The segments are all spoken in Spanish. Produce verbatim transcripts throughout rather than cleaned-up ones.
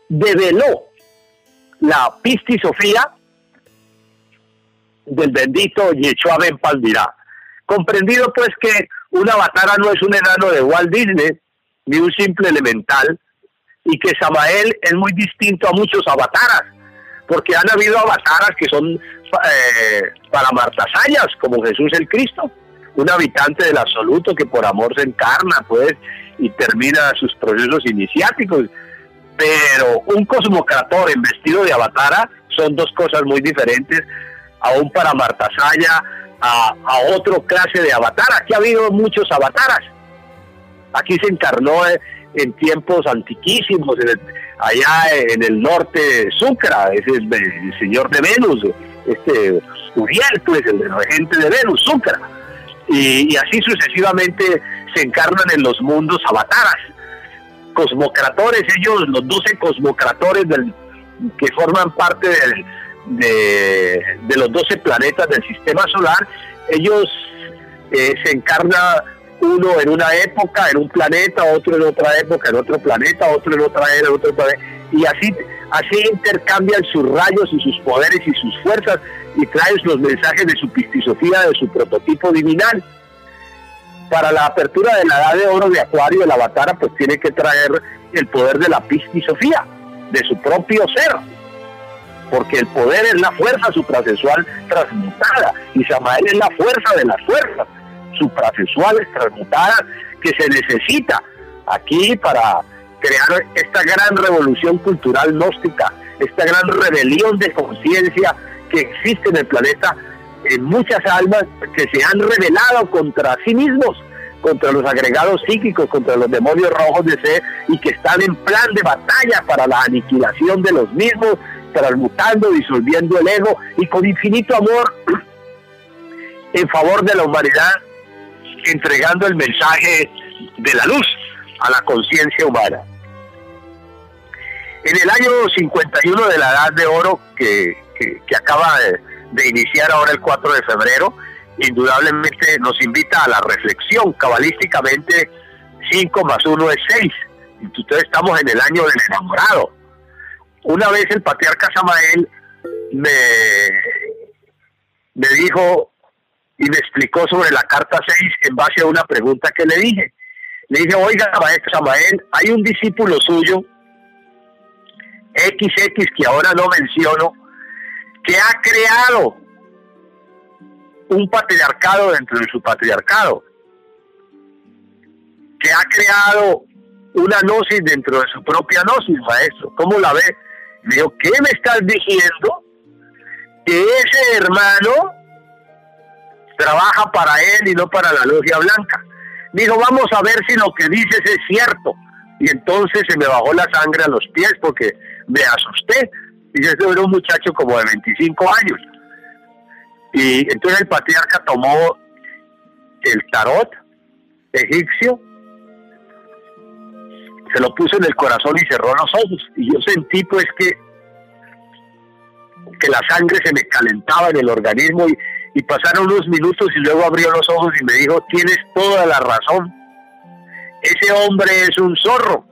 develó la pistisofía del bendito Yeshua Ben Palmirá. Comprendido pues que un avatara no es un enano de Walt Disney, ni un simple elemental, y que Samael es muy distinto a muchos avataras, porque han habido avataras que son eh, para martasayas, como Jesús el Cristo, un habitante del absoluto que por amor se encarna, pues, y termina sus procesos iniciáticos. Pero un cosmocrator en vestido de avatara son dos cosas muy diferentes a un paramartasaya, a, a otro clase de avatar. Aquí ha habido muchos avataras. Aquí se encarnó eh, en tiempos antiquísimos, en el, allá en el norte, Sucra, ese es el, el señor de Venus, este Uriel, pues, el regente de Venus, Sucra. Y, y así sucesivamente se encarnan en los mundos avataras. Cosmocratores, ellos, los doce cosmocratores del, que forman parte del, de, de los doce planetas del sistema solar, ellos eh, se encarna uno en una época, en un planeta, otro en otra época, en otro planeta, otro en otra era, en otro planeta, y así, así intercambian sus rayos y sus poderes y sus fuerzas, y traen los mensajes de su pistisofía, de su prototipo divinal. Para la apertura de la edad de oro de Acuario, el avatara pues tiene que traer el poder de la pistisofía, de su propio ser, porque el poder es la fuerza suprasexual transmutada, y Samael es la fuerza de las fuerzas suprasexuales transmutadas que se necesita aquí para crear esta gran revolución cultural gnóstica, esta gran rebelión de conciencia que existe en el planeta, en muchas almas que se han rebelado contra sí mismos, contra los agregados psíquicos, contra los demonios rojos de ser, y que están en plan de batalla para la aniquilación de los mismos, transmutando, disolviendo el ego, y con infinito amor en favor de la humanidad, entregando el mensaje de la luz a la conciencia humana. En el año cincuenta y uno de la Edad de Oro, que, que, que acaba de, de iniciar ahora el cuatro de febrero, indudablemente nos invita a la reflexión. Cabalísticamente cinco más uno es seis. Entonces estamos en el año del enamorado. Una vez el patriarca Samael me, me dijo y me explicó sobre la carta seis en base a una pregunta que le dije. Le dije, oiga, maestro Samael, hay un discípulo suyo, equis equis, que ahora no menciono, que ha creado un patriarcado dentro de su patriarcado, que ha creado una gnosis dentro de su propia gnosis, maestro. ¿Cómo la ve? Le digo, ¿qué me estás diciendo? Que ese hermano trabaja para él y no para la logia blanca. Dijo, vamos a ver si lo que dices es cierto. Y entonces se me bajó la sangre a los pies porque me asusté. Y yo era un muchacho como de veinticinco años. Y entonces el patriarca tomó el tarot egipcio, se lo puso en el corazón y cerró los ojos. Y yo sentí pues que, que la sangre se me calentaba en el organismo, y, y pasaron unos minutos y luego abrió los ojos y me dijo, tienes toda la razón. Ese hombre es un zorro.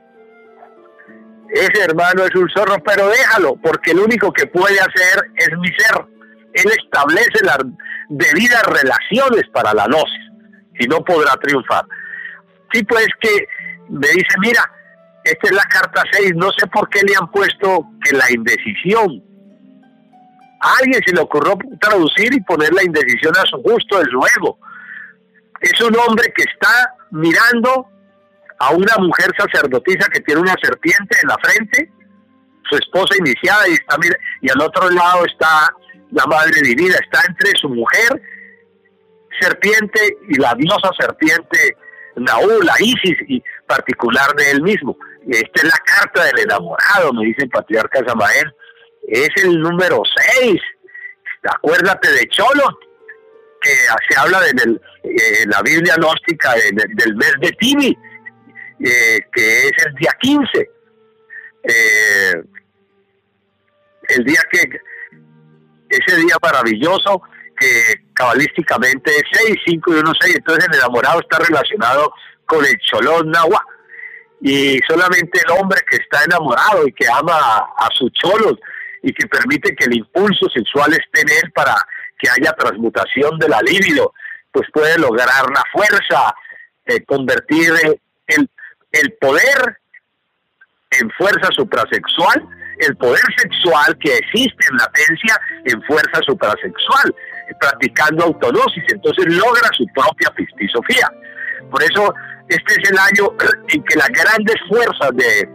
Ese hermano es un zorro, pero déjalo, porque el único que puede hacer es mi ser. Él establece las debidas relaciones para la gnosis, si no podrá triunfar. Sí, pues que me dice, mira, esta es la carta seis, no sé por qué le han puesto que la indecisión. A alguien se le ocurrió traducir y poner la indecisión a su gusto, de su ego. Es un hombre que está mirando a una mujer sacerdotisa que tiene una serpiente en la frente, su esposa iniciada, y está y al otro lado está la Madre Divina. Está entre su mujer serpiente y la diosa serpiente Naú, la Isis, y particular de él mismo. Esta es la carta del enamorado, me dice el patriarca Samael. Es el número seis. Acuérdate de Cholo, que se habla de en eh, la Biblia gnóstica de, de, del mes de Tibi, eh, que es el día quince. Eh, el día que, ese día maravilloso, que cabalísticamente es seis, cinco y uno, seis. Entonces el enamorado está relacionado con el Cholón Nahua. y solamente el hombre que está enamorado y que ama a, a sus cholos y que permite que el impulso sexual esté en él para que haya transmutación de la libido, pues puede lograr la fuerza, eh, convertir el, el poder en fuerza suprasexual, el poder sexual que existe en latencia en fuerza suprasexual, practicando autognosis. Entonces logra su propia pistisofía. Por eso este es el año en que las grandes fuerzas de,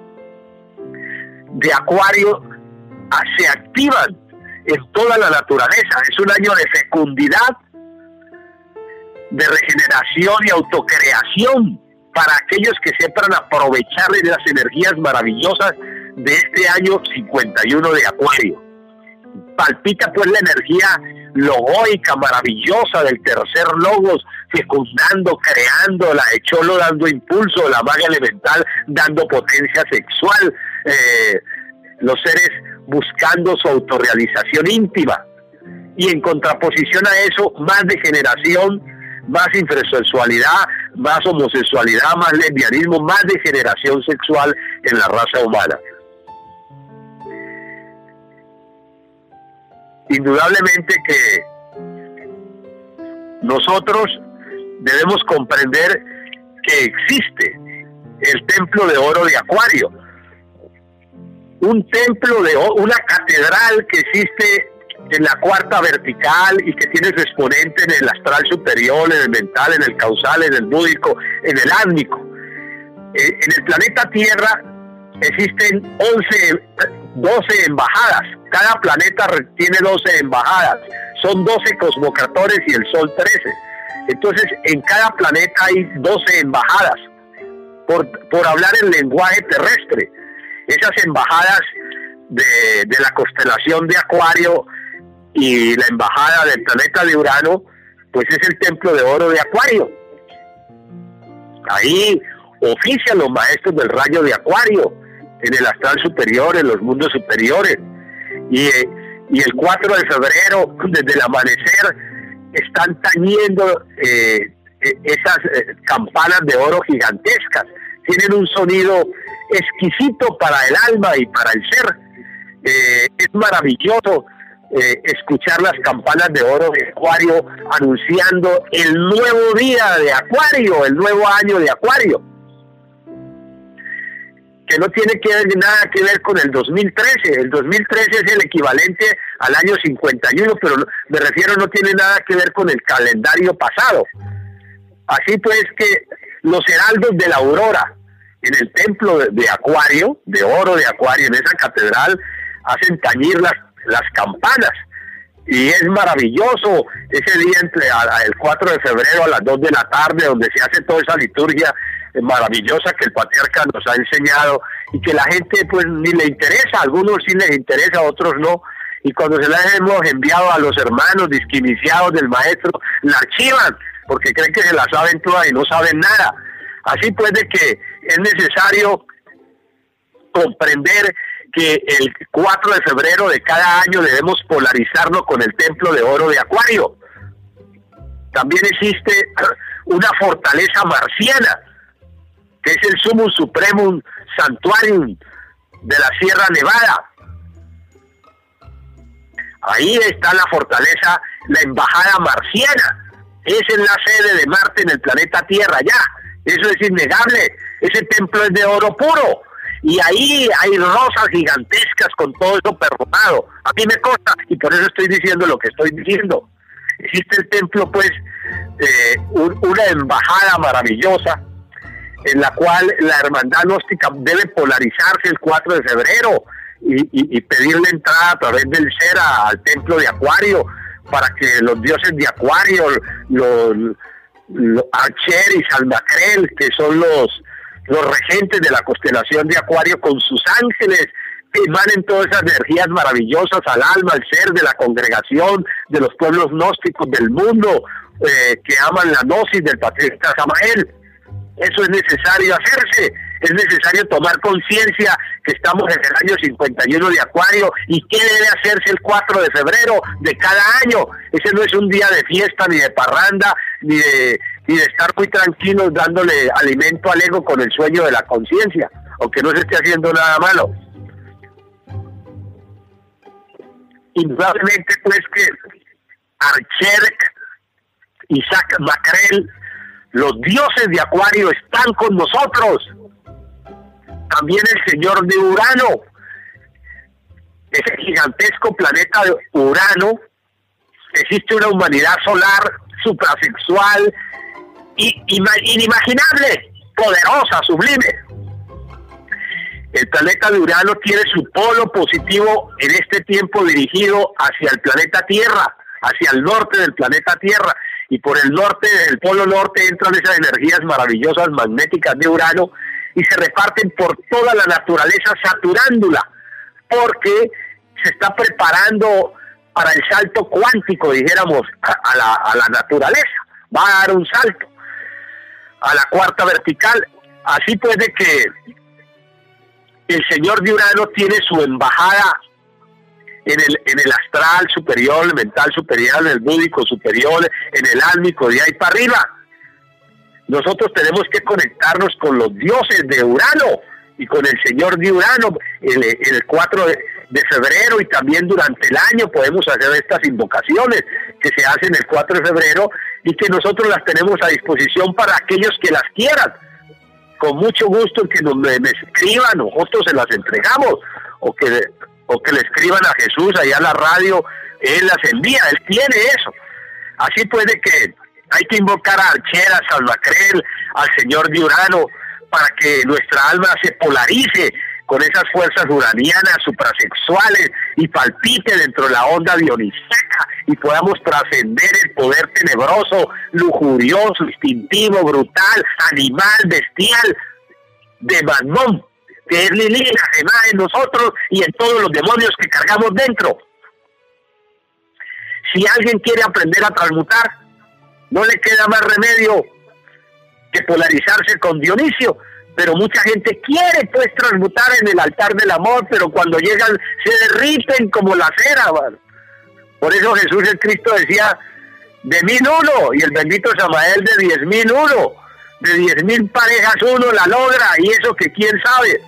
de Acuario se activan en toda la naturaleza. Es un año de fecundidad, de regeneración y autocreación para aquellos que sepan aprovechar las energías maravillosas de este año cincuenta y uno de Acuario. Palpita pues la energía logóica, maravillosa del tercer logos, fecundando, creando, la de Cholo dando impulso, la maga elemental dando potencia sexual, eh, los seres buscando su autorrealización íntima, y en contraposición a eso, más degeneración, más infrasexualidad, más homosexualidad, más lesbianismo, más degeneración sexual en la raza humana. Indudablemente que nosotros debemos comprender que existe el templo de oro de Acuario, un templo de oro, una catedral que existe en la cuarta vertical y que tiene su exponente en el astral superior, en el mental, en el causal, en el búdico, en el átmico. Eh, en el planeta Tierra existen once, doce embajadas. Cada planeta tiene doce embajadas. Son doce cosmocratores y el Sol trece. Entonces, en cada planeta hay doce embajadas, por, por hablar el lenguaje terrestre. Esas embajadas de, de la constelación de Acuario y la embajada del planeta de Urano, pues es el templo de oro de Acuario. Ahí ofician los maestros del rayo de Acuario, en el astral superior, en los mundos superiores. Y, y el cuatro de febrero, desde el amanecer, están tañiendo eh, esas eh, campanas de oro gigantescas. Tienen un sonido exquisito para el alma y para el ser. Eh, es maravilloso eh, escuchar las campanas de oro de Acuario anunciando el nuevo día de Acuario, el nuevo año de Acuario, que no tiene que ver, nada que ver con el dos mil trece. El dos mil trece es el equivalente al año cincuenta y uno, pero me refiero, no tiene nada que ver con el calendario pasado. Así pues que los heraldos de la aurora en el templo de, de Acuario, de oro de Acuario, en esa catedral, hacen tañir las, las campanas. Y es maravilloso ese día entre a, a el cuatro de febrero a las dos de la tarde, donde se hace toda esa liturgia maravillosa que el patriarca nos ha enseñado y que la gente pues ni le interesa, a algunos sí les interesa, a otros no, y cuando se las hemos enviado a los hermanos disquiniciados del maestro, la archivan porque creen que se la saben todas y no saben nada. Así pues de que es necesario comprender que el cuatro de febrero de cada año debemos polarizarnos con el templo de oro de Acuario. También existe una fortaleza marciana, que es el Sumum Supremum Sanctuarium de la Sierra Nevada. Ahí está la fortaleza, la embajada marciana. Esa es la sede de Marte en el planeta Tierra, ya. Eso es innegable. Ese templo es de oro puro. Y ahí hay rosas gigantescas con todo eso perforado. A mí me consta, y por eso estoy diciendo lo que estoy diciendo. Existe el templo, pues, eh, un, una embajada maravillosa, en la cual la hermandad gnóstica debe polarizarse el cuatro de febrero y, y, y pedirle entrada a través del ser a, al templo de Acuario, para que los dioses de Acuario, los, los Archer y Salmacrel, que son los, los regentes de la constelación de Acuario, con sus ángeles, emanen todas esas energías maravillosas al alma, al ser de la congregación, de los pueblos gnósticos del mundo, eh, que aman la gnosis del patriarca Samael. Eso es necesario hacerse, es necesario tomar conciencia que estamos en el año cincuenta y uno de Acuario y qué debe hacerse el cuatro de febrero de cada año. Ese no es un día de fiesta, ni de parranda, ni de, y de estar muy tranquilos dándole alimento al ego con el sueño de la conciencia, aunque no se esté haciendo nada malo. Indudablemente pues que Archer, Isaac Mackerel, los dioses de Acuario están con nosotros. También el señor de Urano, ese gigantesco planeta de Urano. Existe una humanidad solar suprasexual y, inimaginable, poderosa, sublime. El planeta de Urano tiene su polo positivo en este tiempo dirigido hacia el planeta Tierra, hacia el norte del planeta Tierra, y por el norte, el polo norte, entran esas energías maravillosas magnéticas de Urano y se reparten por toda la naturaleza saturándola, porque se está preparando para el salto cuántico, dijéramos, a la, a la naturaleza. Va a dar un salto a la cuarta vertical. Así pues de que el señor de Urano tiene su embajada en el, en el astral superior, el mental superior, en el búdico superior, en el álmico, de ahí para arriba. Nosotros tenemos que conectarnos con los dioses de Urano y con el señor de Urano el, el cuatro de febrero, y también durante el año podemos hacer estas invocaciones que se hacen el cuatro de febrero y que nosotros las tenemos a disposición para aquellos que las quieran. Con mucho gusto que nos me, me escriban, nosotros se las entregamos, o que, o que le escriban a Jesús allá a la radio, él las envía, él tiene eso. Así puede que hay que invocar a Archer, a San Mackerel, al señor de Urano, para que nuestra alma se polarice con esas fuerzas uranianas suprasexuales y palpite dentro de la onda dionisíaca y podamos trascender el poder tenebroso, lujurioso, instintivo, brutal, animal, bestial de Mammón, que es Lilith, la gemada en nosotros y en todos los demonios que cargamos dentro. Si alguien quiere aprender a transmutar, no le queda más remedio que polarizarse con Dionisio, pero mucha gente quiere pues transmutar en el altar del amor, pero cuando llegan se derriten como la cera, man. Por eso Jesús el Cristo decía, de mil uno, y el bendito Samael de diez mil uno, de diez mil parejas uno la logra, y eso que quién sabe.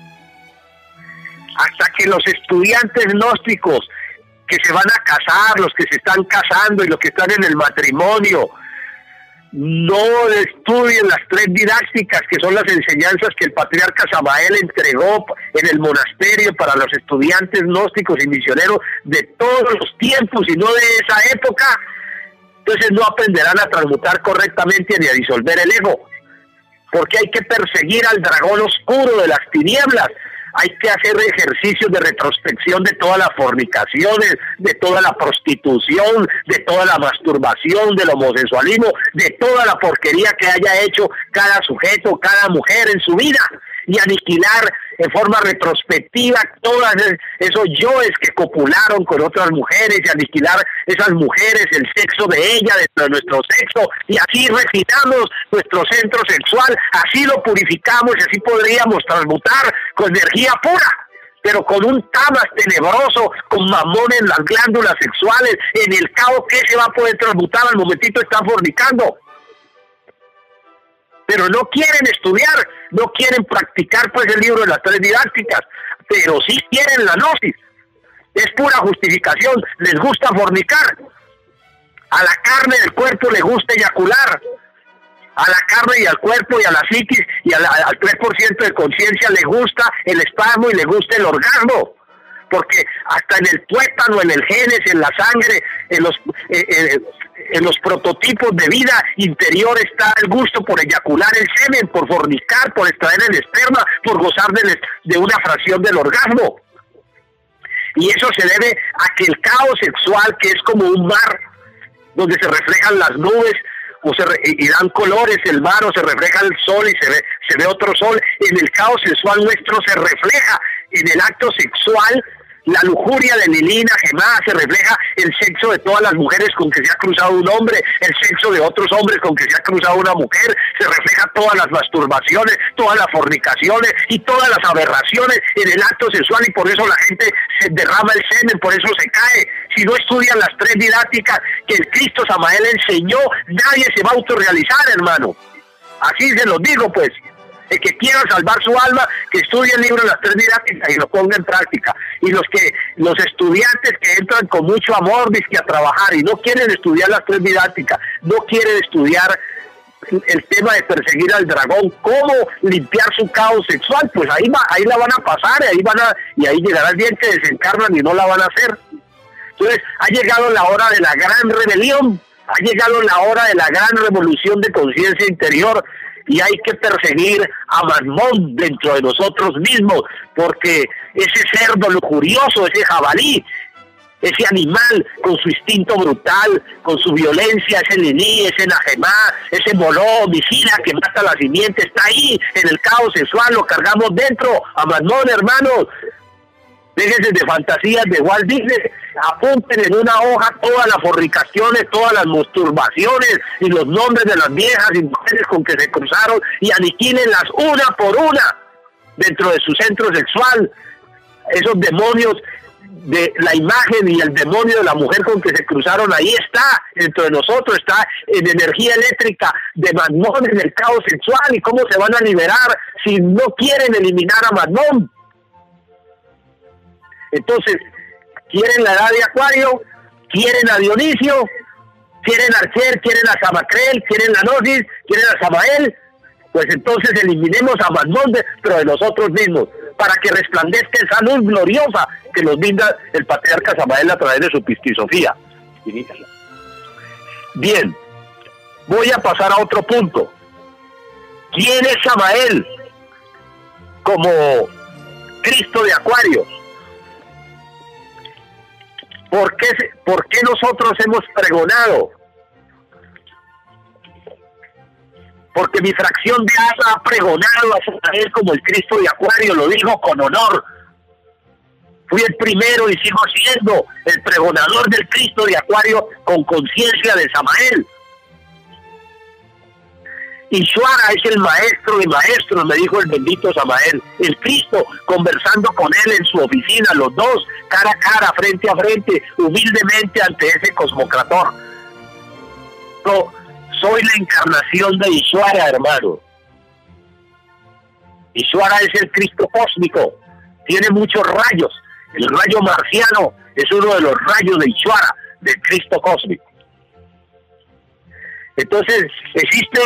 Hasta que los estudiantes gnósticos que se van a casar, los que se están casando y los que están en el matrimonio, no estudien las tres didácticas, que son las enseñanzas que el patriarca Samael entregó en el monasterio para los estudiantes gnósticos y misioneros de todos los tiempos y no de esa época, entonces no aprenderán a transmutar correctamente ni a disolver el ego, porque hay que perseguir al dragón oscuro de las tinieblas. Hay que hacer ejercicios de retrospección de todas las fornicaciones, de toda la prostitución, de toda la masturbación, del homosexualismo, de toda la porquería que haya hecho cada sujeto, cada mujer en su vida, y aniquilar en forma retrospectiva todos esos yoes que copularon con otras mujeres, y aniquilar esas mujeres, el sexo de ellas, de nuestro sexo, y así refinamos nuestro centro sexual, así lo purificamos y así podríamos transmutar con energía pura, pero con un tamas tenebroso, con Mamón en las glándulas sexuales, en el caos que se va a poder transmutar al momentito están fornicando. Pero no quieren estudiar, no quieren practicar pues el libro de las tres didácticas, pero sí quieren la gnosis. Es pura justificación, les gusta fornicar. A la carne del cuerpo le gusta eyacular. A la carne y al cuerpo y a la psiquis y a la, al tres por ciento de conciencia le gusta el espasmo y le gusta el orgasmo. Porque hasta en el tuétano, en el genes, en la sangre, en los... Eh, eh, en los prototipos de vida interior está el gusto por eyacular el semen, por fornicar, por extraer el esperma, por gozar de, de una fracción del orgasmo. Y eso se debe a que el caos sexual, que es como un mar, donde se reflejan las nubes, o se re, y dan colores el mar, o se refleja el sol y se ve, se ve otro sol, en el caos sexual nuestro se refleja en el acto sexual La lujuria de Lilí y Najemá se refleja el sexo de todas las mujeres con que se ha cruzado un hombre, el sexo de otros hombres con que se ha cruzado una mujer, se refleja todas las masturbaciones, todas las fornicaciones y todas las aberraciones en el acto sexual, y por eso la gente se derrama el semen, por eso se cae. Si no estudian las tres didácticas que el Cristo Samael enseñó, nadie se va a autorrealizar, hermano. Así se los digo, pues. El que quiera salvar su alma, que estudie el libro de las tres didácticas y lo ponga en práctica. Y los que los estudiantes que entran con mucho amor dizque a trabajar y no quieren estudiar las tres didácticas, no quieren estudiar el tema de perseguir al dragón, cómo limpiar su caos sexual, pues ahí va, ahí la van a pasar, ahí van a, y ahí llegará el día en que desencarnan y no la van a hacer. Entonces, ha llegado la hora de la gran rebelión, ha llegado la hora de la gran revolución de conciencia interior, y hay que perseguir a Mamón dentro de nosotros mismos, porque ese cerdo lujurioso, ese jabalí, ese animal con su instinto brutal, con su violencia, ese Lilí, ese Najemá, ese moló homicida que mata la simiente, está ahí en el caos sexual, lo cargamos dentro, a Mamón, hermanos. Déjense de fantasías de Walt Disney, apunten en una hoja todas las fornicaciones, todas las masturbaciones y los nombres de las viejas y mujeres con que se cruzaron y aniquílenlas una por una dentro de su centro sexual. Esos demonios de la imagen y el demonio de la mujer con que se cruzaron, ahí está, dentro de nosotros, está en energía eléctrica de Mamón, en el caos sexual. ¿Y cómo se van a liberar si no quieren eliminar a Mamón? Entonces, quieren la edad de Acuario, quieren a Dionisio, quieren a Archer, quieren a Samacrel, quieren a Gnosis, quieren a Samael, pues entonces eliminemos a Mamón dentro de nosotros mismos, para que resplandezca esa luz gloriosa que nos brinda el patriarca Samael a través de su pistisofía. Bien, voy a pasar a otro punto. ¿Quién es Samael como Cristo de Acuario? ¿Por qué, ¿Por qué nosotros hemos pregonado? Porque mi fracción de Asa ha pregonado a Samael como el Cristo de Acuario, lo dijo con honor. Fui el primero y sigo siendo el pregonador del Cristo de Acuario con conciencia de Samael. Ishwara es el maestro de maestros, me dijo el bendito Samael. El Cristo, conversando con él en su oficina, los dos, cara a cara, frente a frente, humildemente ante ese cosmocrator. Yo soy la encarnación de Ishwara, hermano. Ishwara es el Cristo cósmico, tiene muchos rayos. El rayo marciano es uno de los rayos de Ishwara, del Cristo cósmico. Entonces, existe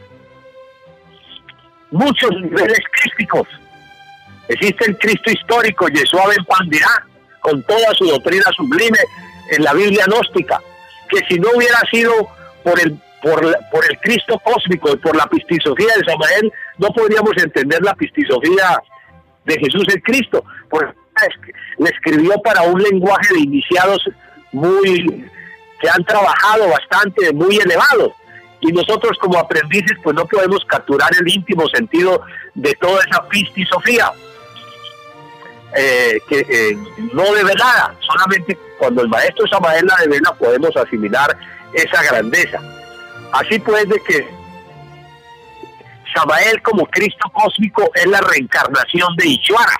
muchos niveles crísticos. Existe el Cristo histórico, Yeshua ben Pandirá, con toda su doctrina sublime en la Biblia gnóstica, que si no hubiera sido por el por, por el Cristo cósmico y por la pistisofía de Samael, no podríamos entender la pistisofía de Jesús el Cristo, porque le escribió para un lenguaje de iniciados muy que han trabajado bastante, muy elevados. Y nosotros como aprendices pues no podemos capturar el íntimo sentido de toda esa pistisofía, eh, que eh, no devela, solamente cuando el maestro Samael la devela podemos asimilar esa grandeza. Así pues de que Samael como Cristo cósmico es la reencarnación de Ishwara.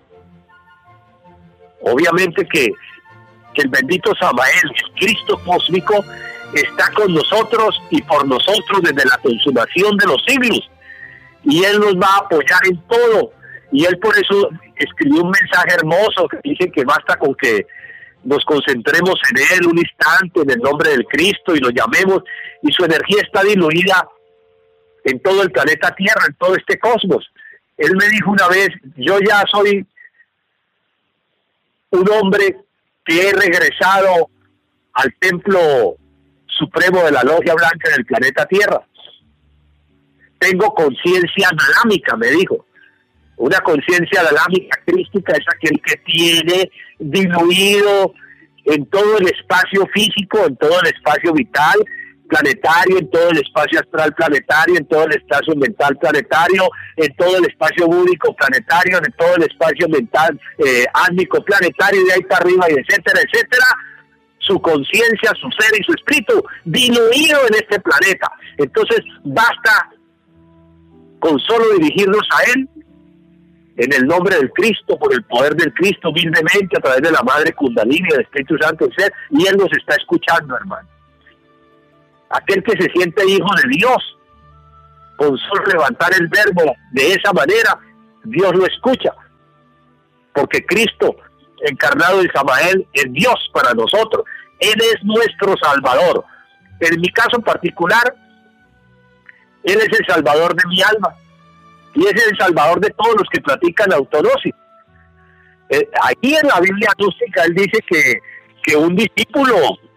Obviamente que, que el bendito Samael, el Cristo cósmico, está con nosotros y por nosotros desde la consumación de los siglos, y Él nos va a apoyar en todo, y Él por eso escribió un mensaje hermoso que dice que basta con que nos concentremos en Él un instante en el nombre del Cristo y lo llamemos, y su energía está diluida en todo el planeta Tierra, en todo este cosmos. Él me dijo una vez, yo ya soy un hombre que he regresado al templo supremo de la logia blanca del planeta Tierra. Tengo conciencia analámica, me dijo. Una conciencia analámica crística es aquel que tiene diluido en todo el espacio físico, en todo el espacio vital, planetario, en todo el espacio astral planetario, en todo el espacio mental planetario, en todo el espacio búdico planetario, en todo el espacio mental eh, átmico planetario, y de ahí para arriba, y etcétera, etcétera, su conciencia, su ser y su espíritu diluido en este planeta. Entonces basta con solo dirigirnos a Él, en el nombre del Cristo, por el poder del Cristo, humildemente, a través de la Madre Kundalini, del Espíritu Santo del Ser, y Él nos está escuchando, hermano. Aquel que se siente hijo de Dios, con solo levantar el verbo de esa manera, Dios lo escucha, porque Cristo, encarnado en Samael, es Dios para nosotros. Él es nuestro Salvador. En mi caso particular, Él es el Salvador de mi alma, y es el Salvador de todos los que practican autognosis. Eh, aquí en la Biblia gnóstica Él dice que, que un discípulo,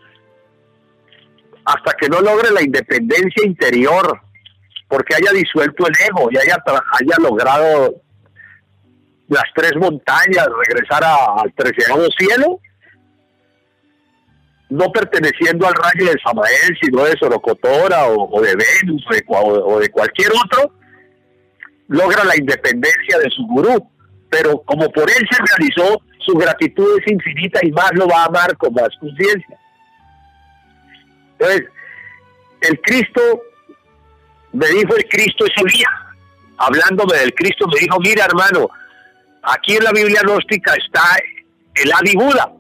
hasta que no logre la independencia interior, porque haya disuelto el ego y haya, haya logrado las tres montañas, regresar a, al treceavo cielo, no perteneciendo al rayo de Samael, sino de Sorocotora o, o de Venus o de, o de cualquier otro, logra la independencia de su gurú. Pero como por él se realizó, su gratitud es infinita y más lo va a amar con más conciencia. Entonces, el Cristo, me dijo el Cristo ese día, hablándome del Cristo, me dijo: mira, hermano, aquí en la Biblia gnóstica está el Adi Buda,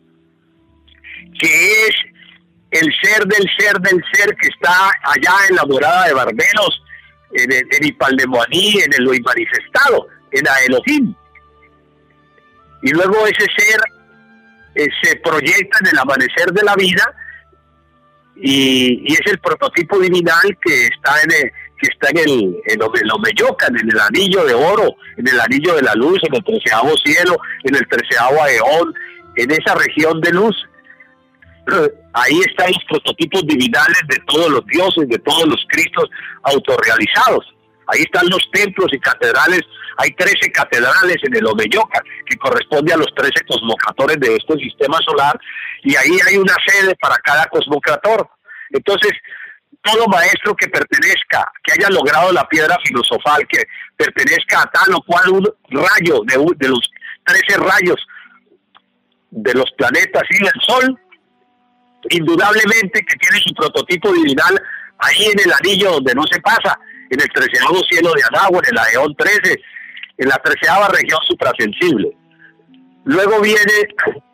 que es el ser del ser del ser que está allá en la morada de Barberos, en el en Ipaldemoaní, en el lo manifestado, en la Elohim. Y luego ese ser eh, se proyecta en el amanecer de la vida, y, y es el prototipo divinal que está en el, que está en el en Omeyocan, en el anillo de oro, en el anillo de la luz, en el treceavo cielo, en el treceavo aeón, en esa región de luz. Ahí están los prototipos divinales de todos los dioses, de todos los cristos autorrealizados. Ahí están los templos y catedrales. Hay trece catedrales en el Omeyocan, que corresponde a los trece cosmocratores de este sistema solar, y ahí hay una sede para cada cosmocrator. Entonces, todo maestro que pertenezca, que haya logrado la piedra filosofal, que pertenezca a tal o cual un rayo de, de los trece rayos de los planetas y del Sol, indudablemente que tiene su prototipo divinal ahí en el anillo donde no se pasa, en el treceavo cielo de Anahua, en el Aeón trece, en la treceava región suprasensible. Luego viene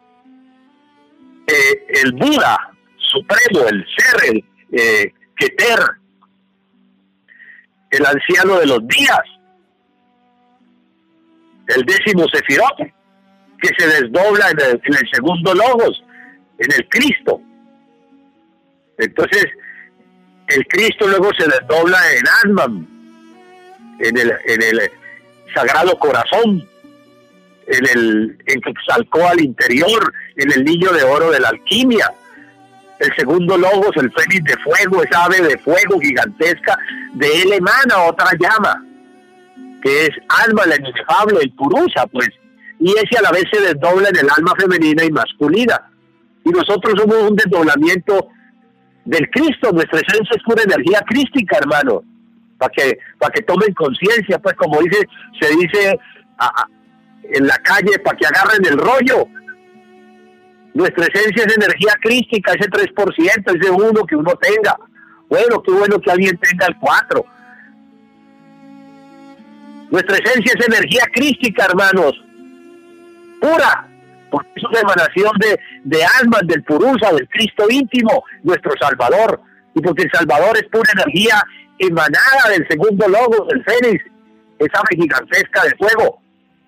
eh, el Buda supremo, el ser, el eh, Keter, el anciano de los días, el décimo Sefirot, que se desdobla en el, en el segundo Logos, en el Cristo. Entonces, el Cristo luego se desdobla en Atman, en el, en el Sagrado Corazón, en el en Quetzalcóatl interior, en el niño de oro de la alquimia. El segundo Logos, el fénix de fuego, esa ave de fuego gigantesca, de él emana otra llama, que es alma, la inefable, el Purusha, pues, y ese a la vez se desdobla en el alma femenina y masculina. Y nosotros somos un desdoblamiento del Cristo. Nuestra esencia es pura energía crística, hermano, para que para que tomen conciencia, pues, como dice se dice a, a, en la calle, para que agarren el rollo. Nuestra esencia es energía crística, ese tres por ciento, ese uno que uno tenga. Bueno, qué bueno que alguien tenga el cuatro. Nuestra esencia es energía crística, hermanos, pura, porque es una emanación de, de almas, del Purusha, del Cristo íntimo, nuestro Salvador, y porque el Salvador es pura energía emanada del segundo logo, del Fénix, esa ave gigantesca de fuego.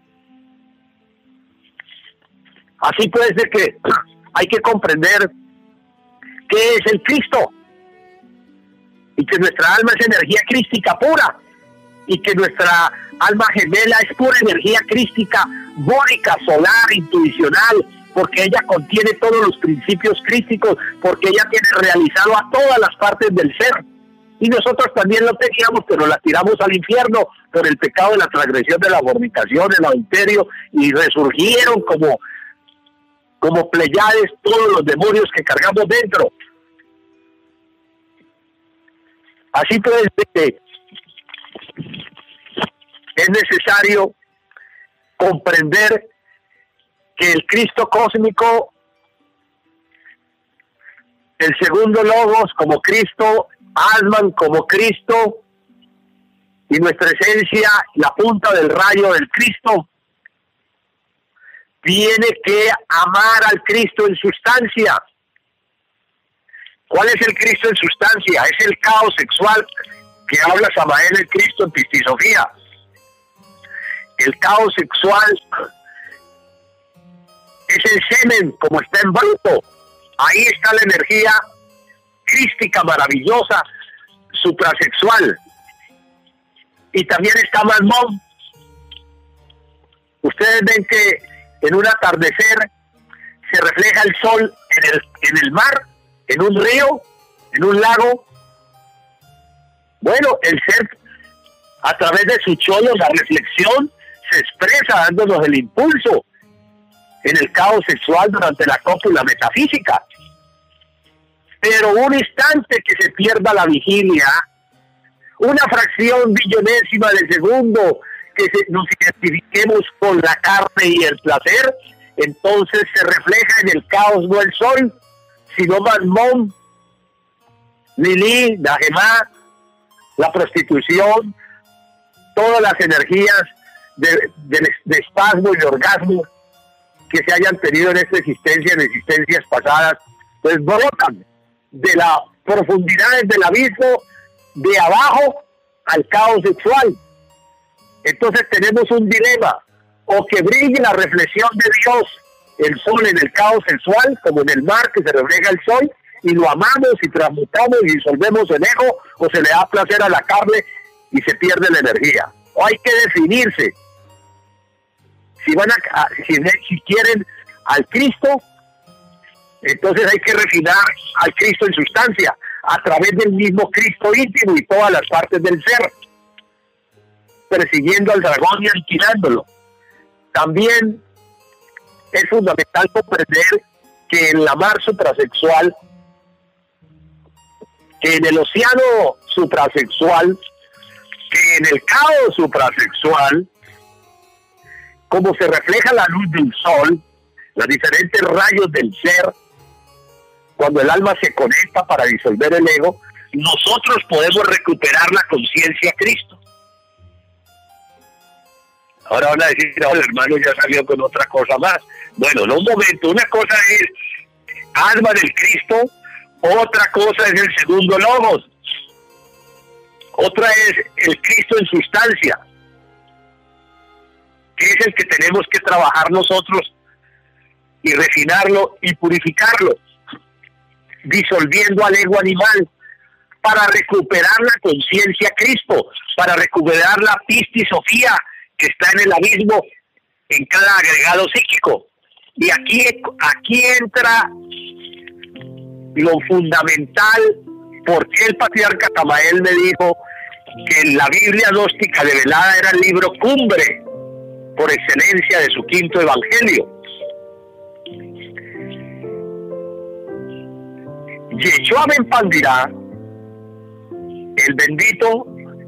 Así puede ser que hay que comprender qué es el Cristo, y que nuestra alma es energía crística pura, y que nuestra alma gemela es pura energía crística, bórica, solar, intuicional, porque ella contiene todos los principios crísticos, porque ella tiene realizado a todas las partes del ser. Y nosotros también lo teníamos, pero la tiramos al infierno por el pecado de la transgresión, de la fornicación, del adulterio, y resurgieron como, como Pleiades todos los demonios que cargamos dentro. Así pues, es necesario comprender que el Cristo cósmico, el segundo Logos como Cristo, Atman como Cristo, y nuestra esencia, la punta del rayo del Cristo, tiene que amar al Cristo en sustancia. ¿Cuál es el Cristo en sustancia? Es el caos sexual que habla Samael el Cristo en Pistisofía. El caos sexual es el semen, como está en bruto. Ahí está la energía crística, maravillosa, suprasexual. Y también está Mamón. Ustedes ven que en un atardecer se refleja el sol en el, en el mar, en un río, en un lago. Bueno, el ser, a través de su cholo, la reflexión, se expresa dándonos el impulso en el caos sexual durante la cópula metafísica. Pero un instante que se pierda la vigilia, una fracción billonésima de segundo que se, nos identifiquemos con la carne y el placer, entonces se refleja en el caos no el sol, sino Mamón, Lili, Dajemá, la prostitución, todas las energías de, de, de espasmo y de orgasmo que se hayan tenido en esta existencia, en existencias pasadas, pues brotan de las profundidades del abismo, de abajo al caos sexual. Entonces tenemos un dilema: o que brille la reflexión de Dios, el sol en el caos sexual, como en el mar que se refleja el sol, y lo amamos y transmutamos y disolvemos el ego, o se le da placer a la carne y se pierde la energía. O hay que definirse si van a, si, si quieren al Cristo, entonces hay que refinar al Cristo en sustancia, a través del mismo Cristo íntimo y todas las partes del ser, persiguiendo al dragón y aniquilándolo. También es fundamental comprender que en la mar suprasexual, que en el océano suprasexual, que en el caos suprasexual, como se refleja la luz del sol, los diferentes rayos del ser, cuando el alma se conecta para disolver el ego, nosotros podemos recuperar la conciencia Cristo. Ahora van a decir, no, el hermano ya salió con otra cosa más. Bueno, no, un momento, una cosa es alma del Cristo, otra cosa es el segundo Logos, otra es el Cristo en sustancia, que es el que tenemos que trabajar nosotros y refinarlo y purificarlo, disolviendo al ego animal para recuperar la conciencia Cristo, para recuperar la pistisofía que está en el abismo en cada agregado psíquico. Y aquí, aquí entra lo fundamental, porque el patriarca Samael me dijo que la Biblia gnóstica develada era el libro cumbre por excelencia de su quinto evangelio. Yeshua Ben Pandirá, el bendito,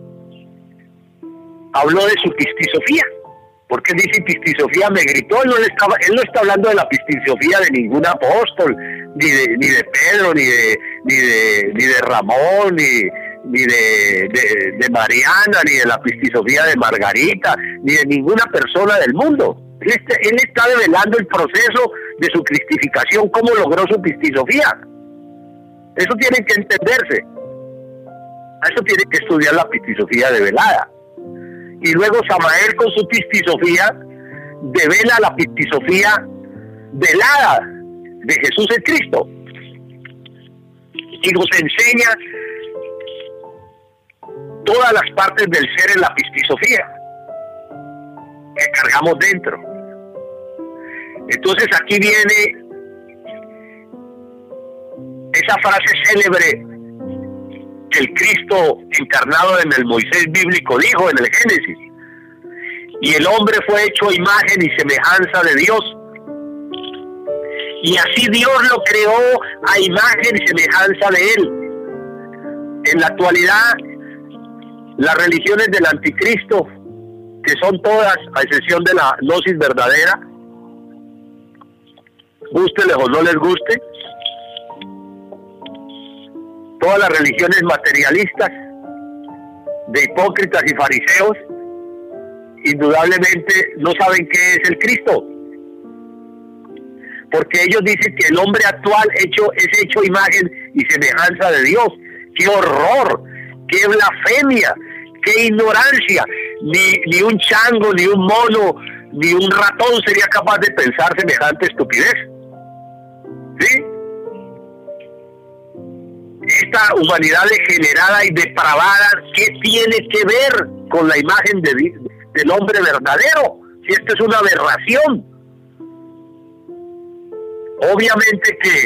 habló de su pistisofía. ¿Por qué dice pistisofía? Me gritó. Él no, le estaba, él no está hablando de la pistisofía de ningún apóstol, ni de, ni de Pedro, ni de, ni de, ni de Ramón, ni, ni de, de, de Mariana, ni de la pistisofía de Margarita, ni de ninguna persona del mundo. Él está, él está develando el proceso de su cristificación, cómo logró su pistisofía. Eso tiene que entenderse. A eso tiene que estudiar la pistisofía develada. Y luego Samael con su pistisofía devela la pistisofía velada de Jesús el Cristo. Y nos enseña todas las partes del ser en la pistisofía que cargamos dentro. Entonces aquí viene esa frase célebre que el Cristo encarnado en el Moisés bíblico dijo en el Génesis: y el hombre fue hecho a imagen y semejanza de Dios, y así Dios lo creó a imagen y semejanza de él, En la actualidad, las religiones del anticristo, que son todas, a excepción de la gnosis verdadera, gústeles o no les guste, todas las religiones materialistas, de hipócritas y fariseos, indudablemente no saben qué es el Cristo, porque ellos dicen que el hombre actual hecho es hecho imagen y semejanza de Dios. ¡Qué horror! ¡Qué blasfemia! ¡Qué ignorancia! Ni, ni un chango, ni un mono, ni un ratón sería capaz de pensar semejante estupidez. ¿Sí? Esta humanidad degenerada y depravada, ¿qué tiene que ver con la imagen de, del hombre verdadero? Si esto es una aberración. Obviamente que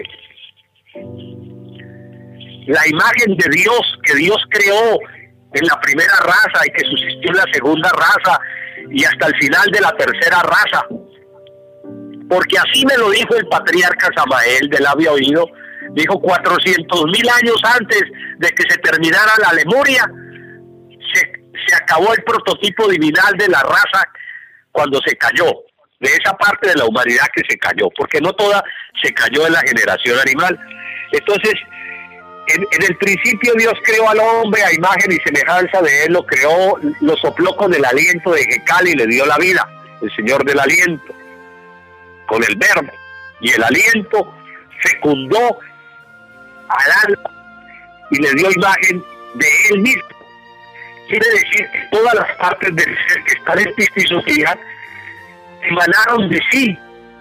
la imagen de Dios, que Dios creó en la primera raza y que subsistió en la segunda raza y hasta el final de la tercera raza, porque así me lo dijo el patriarca Samael de labio oído, dijo cuatrocientos mil años antes de que se terminara la Lemuria, se, se acabó el prototipo divinal de la raza cuando se cayó, de esa parte de la humanidad que se cayó, porque no toda se cayó en la generación animal. Entonces, en, en el principio Dios creó al hombre a imagen y semejanza de él, lo creó, lo sopló con el aliento de Jecal y le dio la vida, el Señor del aliento, con el verbo, y el aliento fecundó al alma y le dio imagen de él mismo. Quiere decir que todas las partes del ser que están en Pistisofía emanaron de sí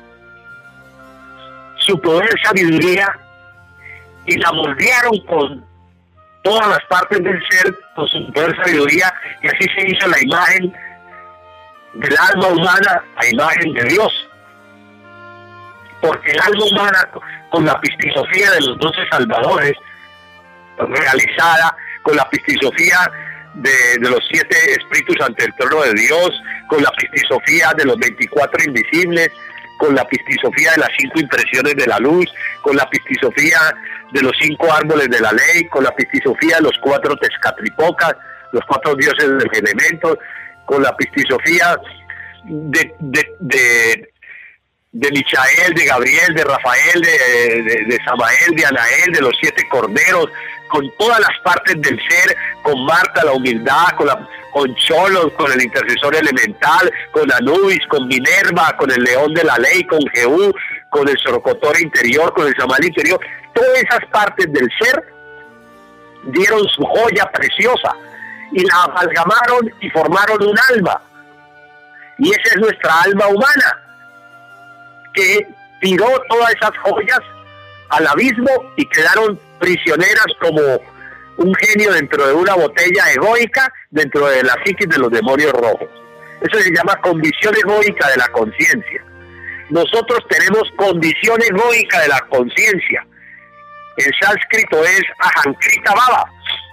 su poder, sabiduría, y la moldearon con todas las partes del ser, con su poder, sabiduría, y así se hizo la imagen del alma humana a imagen de Dios. Porque el alma humana, con la pistisofía de los doce salvadores, realizada con la pistisofía de, de los siete espíritus ante el trono de Dios, con la pistisofía de los veinticuatro invisibles, con la pistisofía de las cinco impresiones de la luz, con la pistisofía de los cinco árboles de la ley, con la pistisofía de los cuatro tezcatripocas, los cuatro dioses del elemento, con la pistisofía de, de, de, de Michael, de Gabriel, de Rafael, de, de, de Samael, de Anael, de los siete corderos, con todas las partes del ser, con Marta, la humildad, con, la, con Cholos, con el intercesor elemental, con Anubis, con Minerva, con el león de la ley, con Jehú, con el Sorocotor interior, con el Samal interior. Todas esas partes del ser dieron su joya preciosa y la amalgamaron y formaron un alma. Y esa es nuestra alma humana, que tiró todas esas joyas al abismo y quedaron prisioneras como un genio dentro de una botella egoica, dentro de la psiquis de los demonios rojos. Eso se llama condición egoica de la conciencia. Nosotros tenemos condición egoica de la conciencia. En sánscrito es ahankrita bhava.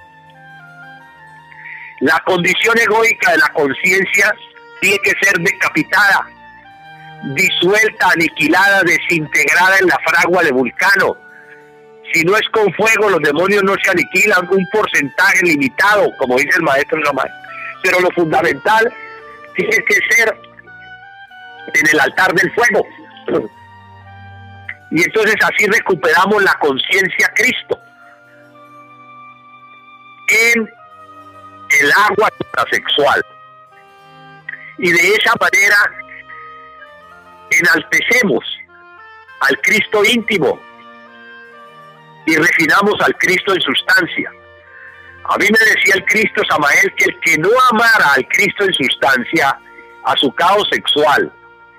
La condición egoica de la conciencia tiene que ser decapitada, disuelta, aniquilada, desintegrada en la fragua de Vulcano. Si no es con fuego, los demonios no se aniquilan, un porcentaje limitado, como dice el maestro Ramay. Pero lo fundamental tiene que ser en el altar del fuego. Y entonces así recuperamos la conciencia Cristo en el agua sexual. Y de esa manera enaltecemos al Cristo íntimo y refinamos al Cristo en sustancia. A mí me decía el Cristo Samael que el que no amara al Cristo en sustancia, a su caos sexual,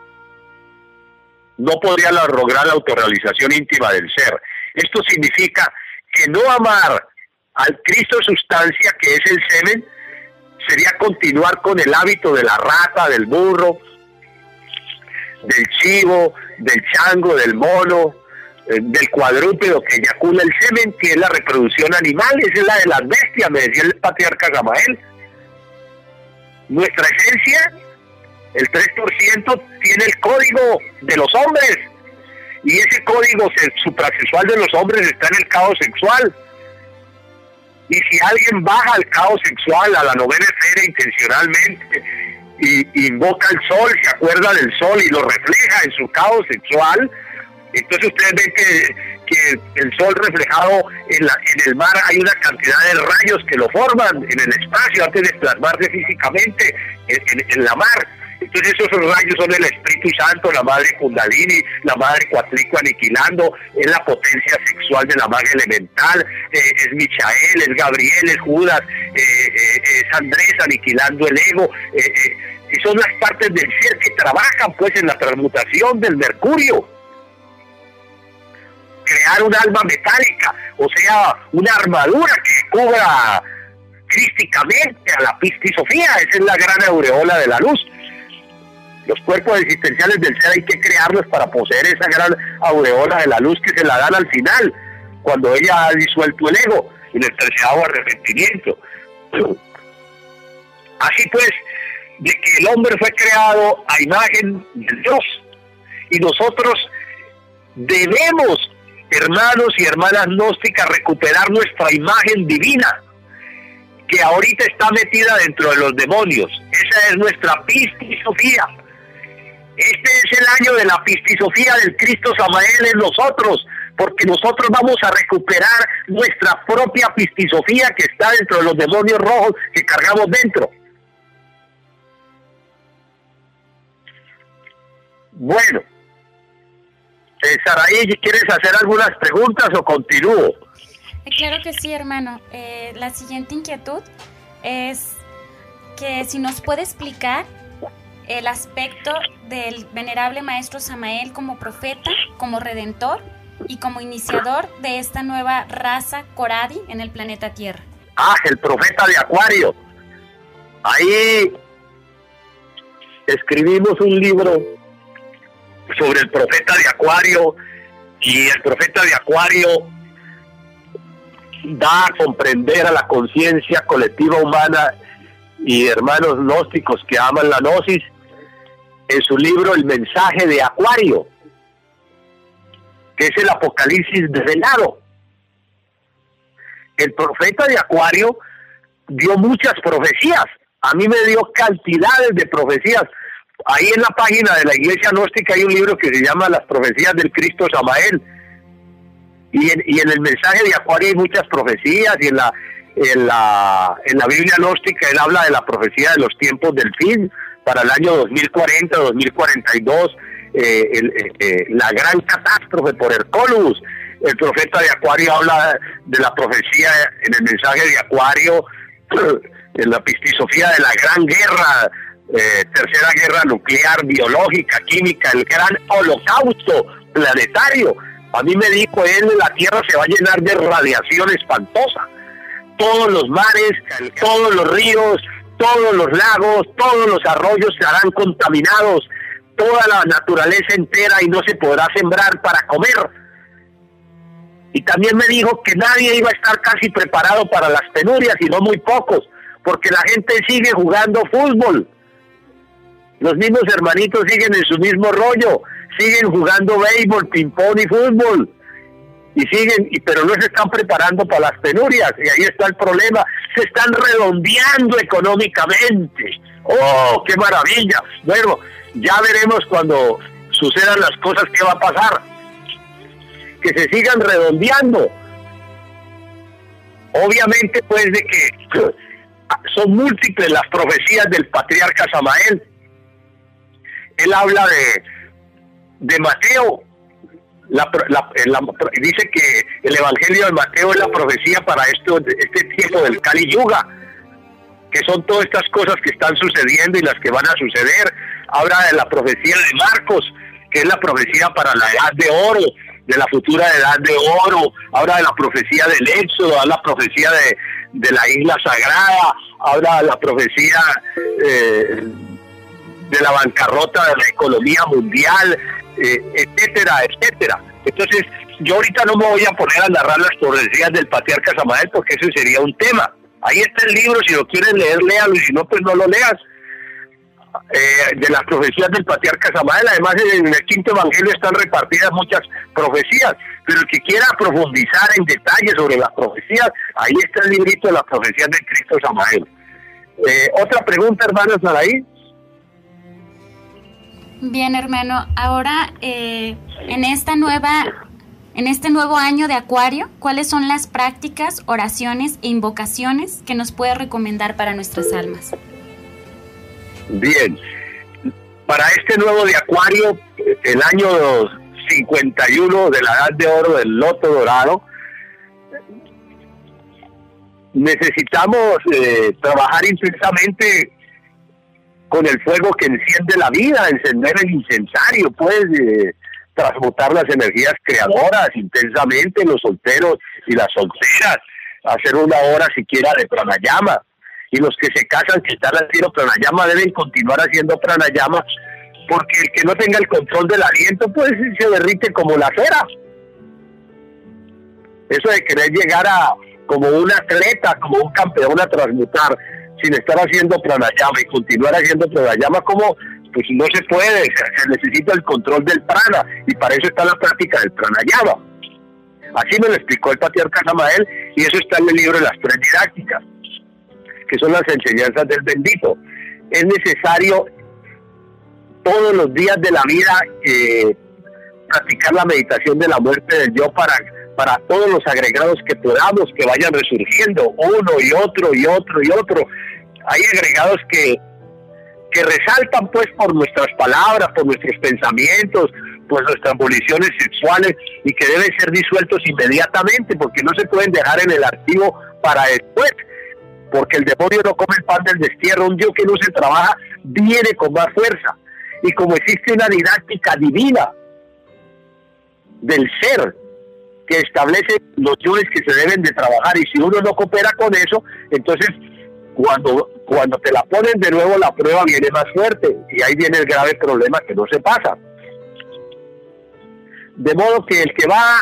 no podría lograr la autorrealización íntima del ser. Esto significa que no amar al Cristo en sustancia, que es el semen, sería continuar con el hábito de la rata, del burro, del chivo, del chango, del mono, eh, del cuadrúpedo que eyacula el semen, que es la reproducción animal. Esa es la de las bestias, me decía el patriarca Samael. Nuestra esencia, el tres por ciento, tiene el código de los hombres, y ese código suprasexual de los hombres está en el caos sexual. Y si alguien baja al caos sexual, a la novena esfera intencionalmente, y invoca el sol, se acuerda del sol y lo refleja en su caos sexual, entonces ustedes ven que, que el sol reflejado en, la, en el mar, hay una cantidad de rayos que lo forman en el espacio antes de plasmarse físicamente en, en, en la mar. Entonces esos rayos son el Espíritu Santo, la madre Kundalini, la madre Cuatlico aniquilando, es la potencia sexual de la maga elemental, eh, es Michael, es Gabriel, es Judas, eh, eh, es Andrés aniquilando el ego, eh, eh, y son las partes del ser que trabajan pues en la transmutación del mercurio. Crear un alma metálica, o sea, una armadura que cubra crísticamente a la pistisofía, esa es la gran aureola de la luz. Los cuerpos existenciales del ser hay que crearlos para poseer esa gran aureola de la luz que se la dan al final, cuando ella ha disuelto el ego, en el treceavo arrepentimiento. Así pues, de que el hombre fue creado a imagen de Dios, y nosotros debemos, hermanos y hermanas gnósticas, recuperar nuestra imagen divina, que ahorita está metida dentro de los demonios. Esa es nuestra pistisofía. Este es el año de la pistisofía del Cristo Samael en nosotros, porque nosotros vamos a recuperar nuestra propia pistisofía que está dentro de los demonios rojos que cargamos dentro. Bueno, eh, Saraí, ¿quieres hacer algunas preguntas o continúo? Claro que sí, hermano. Eh, la siguiente inquietud es que si nos puede explicar el aspecto del venerable maestro Samael como profeta, como redentor y como iniciador de esta nueva raza Coradi en el planeta Tierra. Ah, el profeta de Acuario. Ahí escribimos un libro sobre el profeta de Acuario, y el profeta de Acuario da a comprender a la conciencia colectiva humana y hermanos gnósticos que aman la gnosis en su libro El mensaje de Acuario, que es el Apocalipsis revelado. El profeta de Acuario dio muchas profecías, a mí me dio cantidades de profecías. Ahí en la página de la Iglesia Gnóstica hay un libro que se llama Las profecías del Cristo Samael, y en, y en el mensaje de Acuario hay muchas profecías, y en la, en la en la Biblia Gnóstica él habla de la profecía de los tiempos del fin, para el año dos mil cuarenta, dos mil cuarenta y dos, eh, el, eh, la gran catástrofe por Hercólubus. El profeta de Acuario habla de la profecía en el mensaje de Acuario, en la pistisofía de la gran guerra, eh, tercera guerra nuclear, biológica, química, el gran holocausto planetario. A mí me dijo él, la Tierra se va a llenar de radiación espantosa. Todos los mares, todos los ríos, todos los lagos, todos los arroyos se harán contaminados, toda la naturaleza entera, y no se podrá sembrar para comer. Y también me dijo que nadie iba a estar casi preparado para las penurias, sino muy pocos, porque la gente sigue jugando fútbol. Los mismos hermanitos siguen en su mismo rollo, siguen jugando béisbol, ping-pong y fútbol, y siguen, y, pero no se están preparando para las penurias, y ahí está el problema. Se están redondeando económicamente. ¡Oh, qué maravilla! Bueno, ya veremos cuando sucedan las cosas qué va a pasar. Que se sigan redondeando. Obviamente, pues, de que son múltiples las profecías del patriarca Samael. Él habla de, de Mateo. La, la, la, dice que el Evangelio de Mateo es la profecía para esto, este tiempo del Kali Yuga, que son todas estas cosas que están sucediendo y las que van a suceder. Habla de la profecía de Marcos, que es la profecía para la edad de oro, de la futura edad de oro. Habla de la profecía del Éxodo, habla de la profecía de, de la isla sagrada, habla de la profecía eh, de la bancarrota de la economía mundial, eh, etcétera, etcétera. Entonces, yo ahorita no me voy a poner a narrar las profecías del patriarca Samael, porque eso sería un tema. Ahí está el libro, si lo quieres leer, léalo, y si no, pues no lo leas. eh, de las profecías del patriarca Samael. Además, en el quinto evangelio están repartidas muchas profecías, pero el que quiera profundizar en detalle sobre las profecías, ahí está el librito de las profecías del Cristo Samael. Eh, otra pregunta, hermano Saraí. Bien, hermano, ahora eh, en esta nueva, en este nuevo año de Acuario, ¿cuáles son las prácticas, oraciones e invocaciones que nos puede recomendar para nuestras almas? Bien, para este nuevo de Acuario, el año cincuenta y uno de la edad de oro del loto dorado, necesitamos eh, trabajar intensamente con el fuego que enciende la vida, encender el incensario, pues eh, transmutar las energías creadoras intensamente, los solteros y las solteras, hacer una hora siquiera de pranayama, y los que se casan que están haciendo pranayama deben continuar haciendo pranayama, porque el que no tenga el control del aliento pues se derrite como la cera. Eso de querer llegar a como un atleta, como un campeón a transmutar sin estar haciendo pranayama y continuar haciendo pranayama, como pues no se puede, se, se necesita el control del prana, y para eso está la práctica del pranayama. Así me lo explicó el patriarca Samael, y eso está en el libro de las tres didácticas, que son las enseñanzas del bendito. Es necesario todos los días de la vida eh, practicar la meditación de la muerte del yo para para todos los agregados que podamos, que vayan resurgiendo, uno y otro y otro y otro. Hay agregados que, que resaltan pues por nuestras palabras, por nuestros pensamientos, por nuestras voliciones sexuales, y que deben ser disueltos inmediatamente, porque no se pueden dejar en el archivo para después, porque el demonio no come el pan del destierro. Un yo que no se trabaja viene con más fuerza, y como existe una didáctica divina del ser, que establece los yoes que se deben de trabajar, y si uno no coopera con eso, entonces cuando cuando te la ponen de nuevo la prueba viene más fuerte, y ahí viene el grave problema que no se pasa. De modo que el que va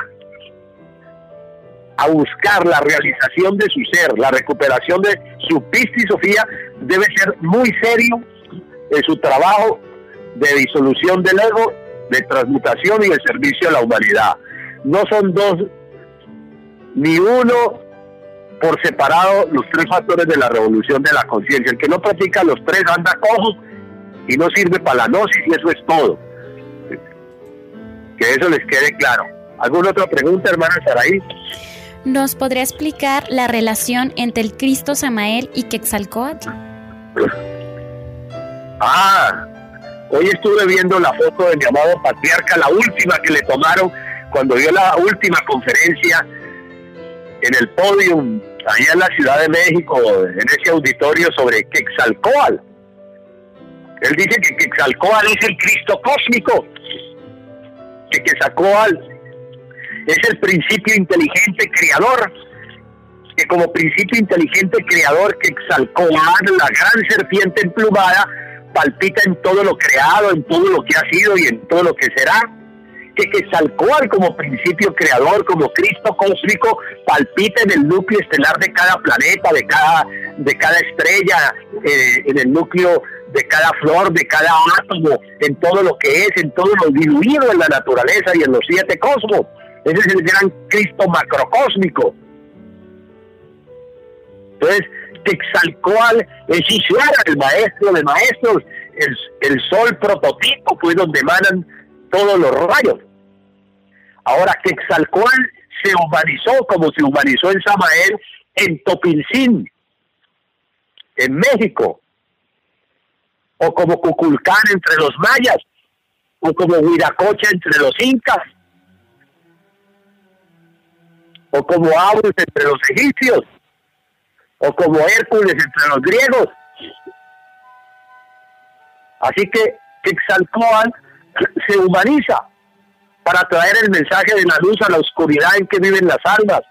a buscar la realización de su ser, la recuperación de su Piscis Sofía, debe ser muy serio en su trabajo de disolución del ego, de transmutación y de servicio a la humanidad. No son dos ni uno por separado los tres factores de la revolución de la conciencia. El que no practica los tres anda cojo y no sirve para la gnosis, y eso es todo. Que eso les quede claro. ¿Alguna otra pregunta, hermana Saraí? ¿Nos podría explicar la relación entre el Cristo Samael y Quetzalcóatl? Ah, hoy estuve viendo la foto de mi amado patriarca, la última que le tomaron cuando dio la última conferencia en el podium, allá en la Ciudad de México, en ese auditorio sobre Quetzalcóatl. Él dice que Quetzalcóatl es el Cristo cósmico, que Quetzalcóatl es el principio inteligente creador, que como principio inteligente creador, Quetzalcóatl, la gran serpiente emplumada, palpita en todo lo creado, en todo lo que ha sido y en todo lo que será. Que Quetzalcóatl como principio creador, como Cristo cósmico, palpita en el núcleo estelar de cada planeta, de cada, de cada estrella, eh, en el núcleo de cada flor, de cada átomo, en todo lo que es, en todo lo diluido en la naturaleza y en los siete cosmos. Ese es el gran Cristo macrocósmico. Entonces, Quetzalcóatl es Ishvara, el maestro de maestros, el, el sol prototipo, pues donde emanan todos los rayos. Ahora, Quetzalcóatl se humanizó como se humanizó en Samael, en Topilzín, en México, o como Cuculcán entre los mayas, o como Huiracocha entre los incas, o como Horus entre los egipcios, o como Hércules entre los griegos. Así que Quetzalcóatl se humaniza para traer el mensaje de la luz a la oscuridad en que viven las almas,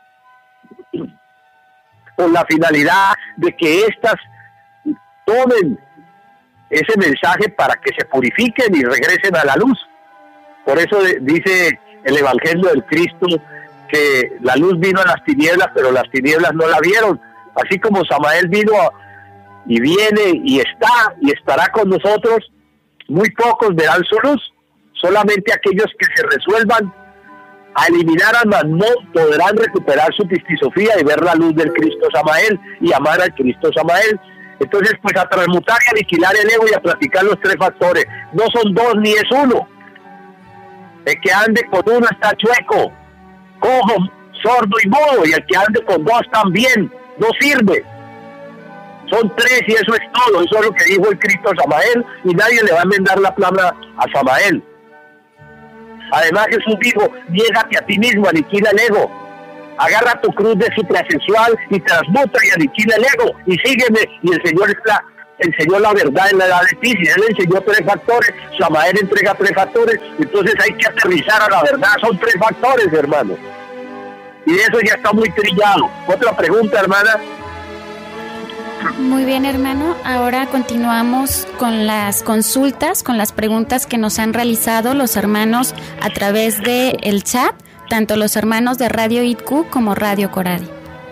con la finalidad de que éstas tomen ese mensaje para que se purifiquen y regresen a la luz. Por eso de, dice el Evangelio del Cristo que la luz vino a las tinieblas, pero las tinieblas no la vieron. Así como Samael vino a, y viene y está y estará con nosotros. Muy pocos verán su luz, solamente aquellos que se resuelvan a eliminar al Mamón podrán recuperar su pistisofía y ver la luz del Cristo Samael y amar al Cristo Samael. Entonces, pues a transmutar y aniquilar el ego y a practicar los tres factores. No son dos ni es uno. El que ande con uno está chueco, cojo, sordo y mudo, y el que ande con dos también no sirve. Son tres y eso es todo. Eso es lo que dijo el Cristo Samael, y nadie le va a enmendar la palabra a Samael. Además, Jesús dijo: niégate a ti mismo, aniquila el ego, agarra tu cruz de suprasexual y transmuta y aniquila el ego y sígueme. Y el Señor la, enseñó la verdad en la edad de Piscis. Él enseñó tres factores, Samael entrega tres factores. Entonces hay que aterrizar a la verdad. Son tres factores, hermano, y eso ya está muy trillado. Otra pregunta, hermana. Muy bien, hermano. Ahora continuamos con las consultas, con las preguntas que nos han realizado los hermanos a través del chat, tanto los hermanos de Radio I T Q como Radio Coradi.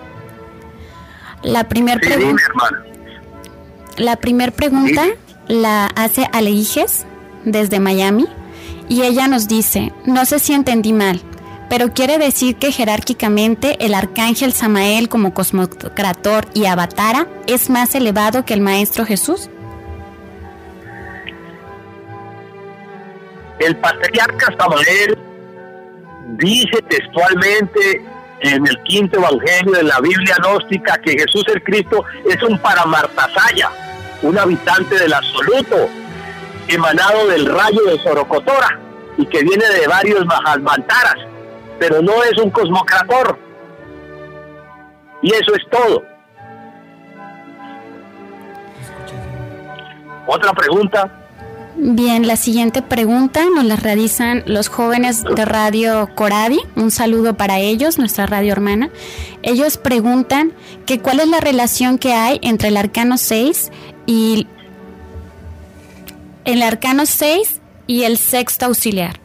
La primera sí, pregunta, dime, la primer pregunta sí. la hace Aleijes desde Miami, y ella nos dice: no sé si entendí mal, pero quiere decir que jerárquicamente el arcángel Samael como cosmocrator y avatara es más elevado que el Maestro Jesús. El patriarca Samael dice textualmente en el quinto evangelio de la Biblia gnóstica que Jesús el Cristo es un Paramartasaya, un habitante del absoluto, emanado del rayo de Sorocotora, y que viene de varios Mahalmantaras, pero no es un cosmocrator. Y eso es todo. ¿Otra pregunta? Bien, la siguiente pregunta nos la realizan los jóvenes de Radio Coradi. Un saludo para ellos, nuestra radio hermana. Ellos preguntan que cuál es la relación que hay entre el arcano seis y el arcano seis y el sexto auxiliar.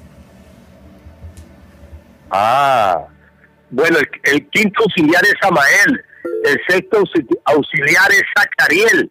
Ah, bueno, el, el quinto auxiliar es Samael, el sexto auxiliar es Zachariel.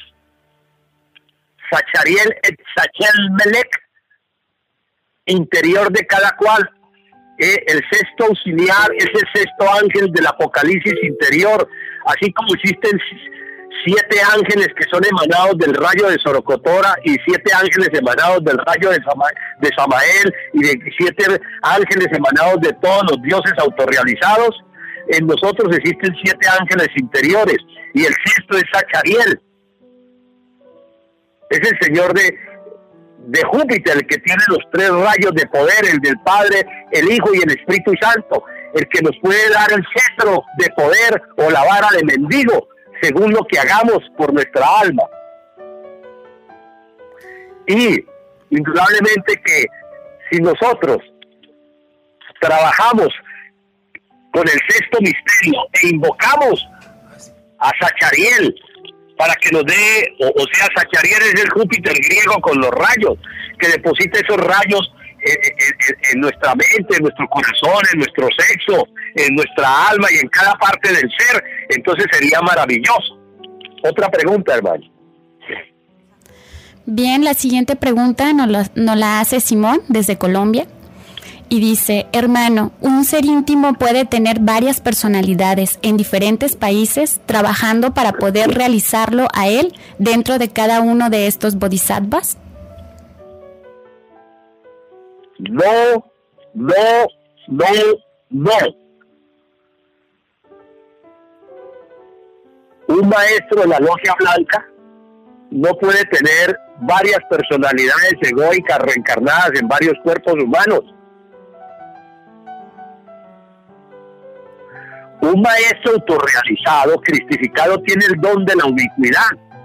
Zachariel et Zachelmelech, interior de cada cual. Eh, el sexto auxiliar es el sexto ángel del Apocalipsis interior, así como existen siete ángeles que son emanados del rayo de Sorocotora y siete ángeles emanados del rayo de, Sama, de Samael y de siete ángeles emanados de todos los dioses autorrealizados. En nosotros existen siete ángeles interiores y el sexto es Zachariel. Es el señor de, de Júpiter, el que tiene los tres rayos de poder, el del Padre, el Hijo y el Espíritu Santo, el que nos puede dar el cetro de poder o la vara de mendigo, según lo que hagamos por nuestra alma. Y indudablemente que si nosotros trabajamos con el sexto misterio e invocamos a Zachariel para que nos dé, o, o sea, Zachariel es el Júpiter griego con los rayos, que deposita esos rayos en, en, en nuestra mente, en nuestro corazón, en nuestro sexo, en nuestra alma y en cada parte del ser, entonces sería maravilloso. Otra pregunta, hermano. Bien, la siguiente pregunta nos la, nos la hace Simón desde Colombia y dice: hermano, ¿un ser íntimo puede tener varias personalidades en diferentes países trabajando para poder realizarlo a él dentro de cada uno de estos bodhisattvas? No, no, no, no. Un maestro de la logia blanca no puede tener varias personalidades egoicas reencarnadas en varios cuerpos humanos. Un maestro autorrealizado, cristificado, tiene el don de la ubicuidad.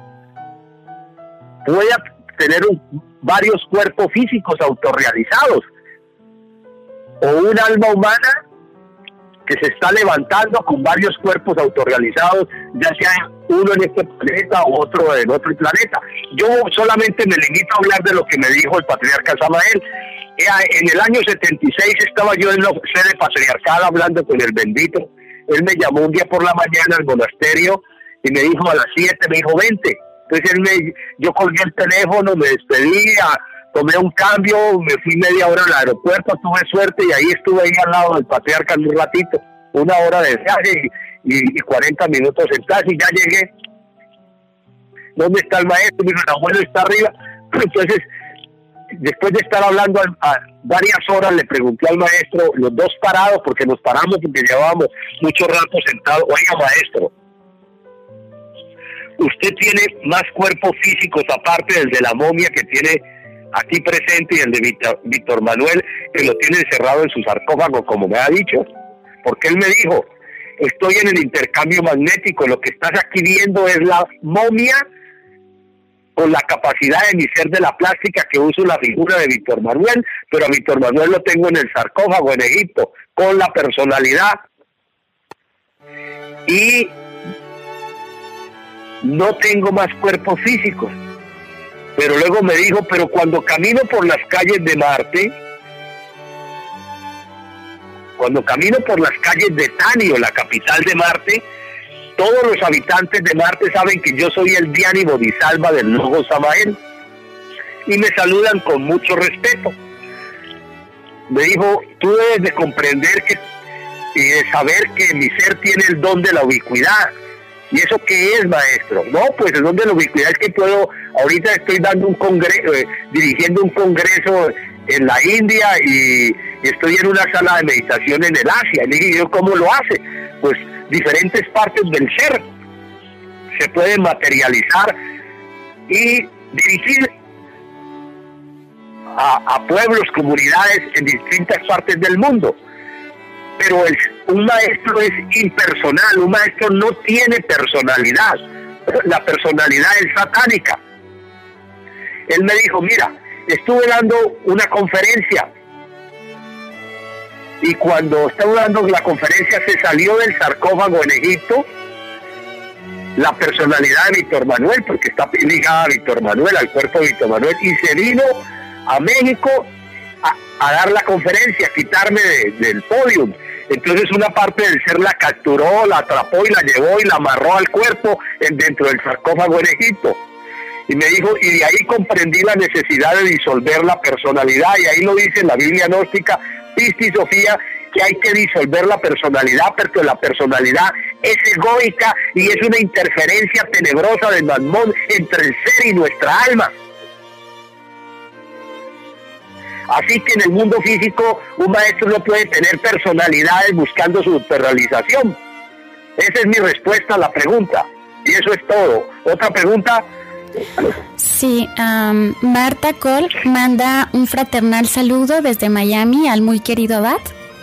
Puede tener un, varios cuerpos físicos autorrealizados, o un alma humana que se está levantando con varios cuerpos autorrealizados, ya sea uno en este planeta o otro en otro planeta. Yo solamente me limito a hablar de lo que me dijo el patriarca Samael. En el año setenta y seis estaba yo en la sede patriarcal hablando con el bendito. Él me llamó un día por la mañana al monasterio y me dijo a las siete, me dijo: vente, Entonces él me, yo colgué el teléfono, me despedí, a, tomé un cambio, me fui media hora al aeropuerto, tuve suerte y ahí estuve ahí al lado del patriarca un ratito, una hora de viaje y, y, y cuarenta minutos en taxi, y ya llegué. ¿Dónde está el maestro? Mi abuelo está arriba. Entonces, después de estar hablando a, a varias horas, le pregunté al maestro, los dos parados, porque nos paramos porque llevábamos mucho rato sentados. Oiga, maestro, usted tiene más cuerpos físicos aparte del de la momia que tiene aquí presente y el de Víctor, Víctor Manuel, que lo tiene encerrado en su sarcófago, como me ha dicho. Porque él me dijo, estoy en el intercambio magnético, lo que estás aquí viendo es la momia con la capacidad de mi ser de la plástica, que uso la figura de Víctor Manuel, pero a Víctor Manuel lo tengo en el sarcófago en Egipto, con la personalidad. Y no tengo más cuerpos físicos. Pero luego me dijo, pero cuando camino por las calles de Marte, cuando camino por las calles de Tanio, la capital de Marte, todos los habitantes de Marte saben que yo soy el Dhyani Bodhisattva del Logo Samael y me saludan con mucho respeto. Me dijo, tú debes de comprender que, y de saber que mi ser tiene el don de la ubicuidad. ¿Y eso qué es, maestro? No, pues el don de la ubicuidad es que puedo, ahorita estoy dando un congreso, eh, dirigiendo un congreso en la India y, y estoy en una sala de meditación en el Asia. Y le dije, ¿yo cómo lo hace? Pues diferentes partes del ser se pueden materializar y dirigir a, a pueblos, comunidades en distintas partes del mundo. Pero el, un maestro es impersonal, un maestro no tiene personalidad, la personalidad es satánica. Él me dijo, mira, estuve dando una conferencia y cuando estaba dando la conferencia se salió del sarcófago en Egipto la personalidad de Víctor Manuel, porque está ligada a Víctor Manuel, al cuerpo de Víctor Manuel, y se vino a México a, a dar la conferencia, a quitarme de, del podio. Entonces una parte del ser la capturó, la atrapó y la llevó y la amarró al cuerpo en, dentro del sarcófago en Egipto. Y me dijo, y de ahí comprendí la necesidad de disolver la personalidad, y ahí lo dice en la Biblia gnóstica, Pisti Sofía, que hay que disolver la personalidad, porque la personalidad es egoica y es una interferencia tenebrosa del Mamón entre el ser y nuestra alma. Así que en el mundo físico un maestro no puede tener personalidades buscando su superrealización. Esa es mi respuesta a la pregunta. Y eso es todo. ¿Otra pregunta? Sí, um, Marta Cole manda un fraternal saludo desde Miami al muy querido Abad.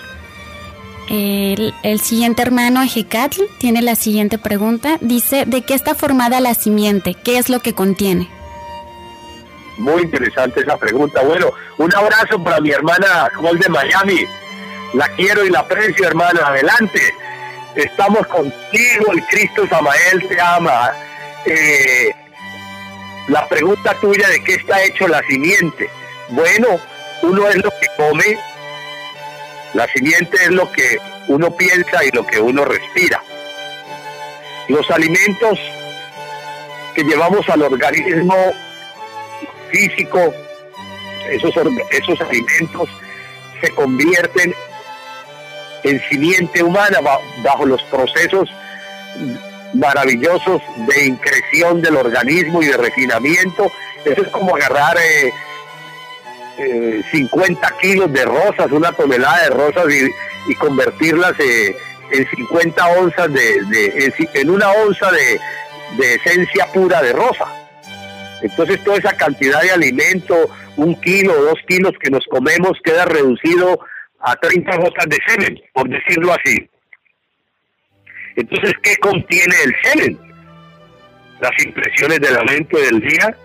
El, el siguiente hermano, Ejecatl, tiene la siguiente pregunta. Dice, ¿de qué está formada la simiente? ¿Qué es lo que contiene? Muy interesante esa pregunta. Bueno, un abrazo para mi hermana Cole de Miami. La quiero y la aprecio, hermana. Adelante. Estamos contigo, el Cristo Samael te ama. Eh, la pregunta tuya de qué está hecho la simiente. Bueno, uno es lo que come, la simiente es lo que uno piensa y lo que uno respira. Los alimentos que llevamos al organismo físico, esos, esos alimentos se convierten en simiente humana bajo los procesos maravillosos de increción del organismo y de refinamiento. Eso es como agarrar eh, eh, cincuenta kilos de rosas, una tonelada de rosas y, y convertirlas eh, en cincuenta onzas de, de en, en una onza de, de esencia pura de rosa. Entonces toda esa cantidad de alimento, un kilo, dos kilos que nos comemos, queda reducido a treinta gotas de semen, por decirlo así. Entonces, ¿qué contiene el semen? Las impresiones de la mente del día,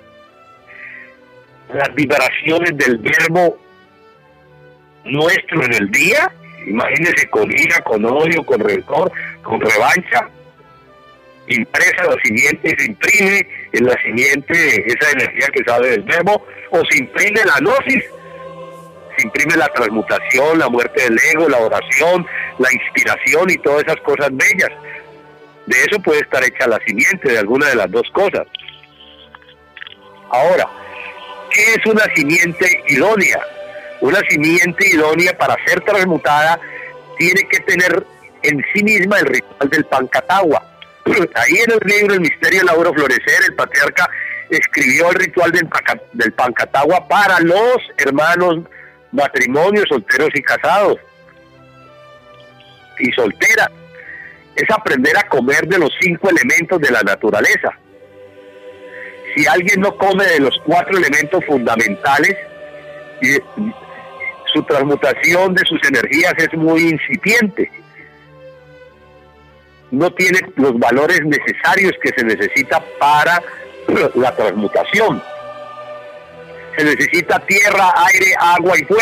las vibraciones del verbo nuestro en el día, imagínese con ira, con odio, con rencor, con revancha, impresa la simiente, se imprime en la simiente esa energía que sale del verbo, o se imprime la gnosis, se imprime la transmutación, la muerte del ego, la oración, la inspiración y todas esas cosas bellas. De eso puede estar hecha la simiente, de alguna de las dos cosas. Ahora, ¿qué es una simiente idónea? Una simiente idónea para ser transmutada tiene que tener en sí misma el ritual del Pancatagua. Ahí en el libro El misterio del lauro florecer, el patriarca escribió el ritual del, del Pancatagua para los hermanos matrimonios solteros y casados y solteras. Es aprender a comer de los cinco elementos de la naturaleza. Si alguien no come de los cuatro elementos fundamentales, su transmutación de sus energías es muy incipiente. No tiene los valores necesarios que se necesita para la transmutación. Se necesita tierra, aire, agua y fuego.